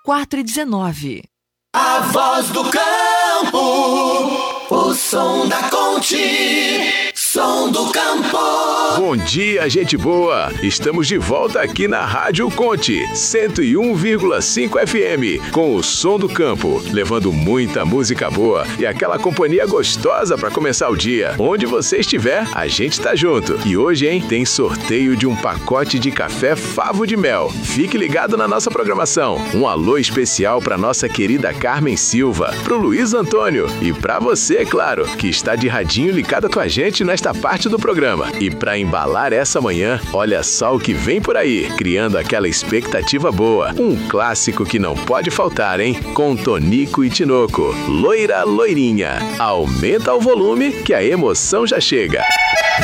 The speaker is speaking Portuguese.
419. A voz do campo, o som da Conte, som do campo. Bom dia, gente boa! Estamos de volta aqui na Rádio Conte, 101,5 FM, com o som do campo, levando muita música boa e aquela companhia gostosa para começar o dia. Onde você estiver, a gente tá junto. E hoje, hein, tem sorteio de um pacote de café Favo de Mel. Fique ligado na nossa programação. Um alô especial para nossa querida Carmen Silva, pro Luiz Antônio e para você, claro, que está de radinho ligado com a gente nesta parte do programa. E para embalar essa manhã, olha só o que vem por aí, criando aquela expectativa boa. Um clássico que não pode faltar, hein? Com Tonico e Tinoco. Loira, loirinha. Aumenta o volume que a emoção já chega.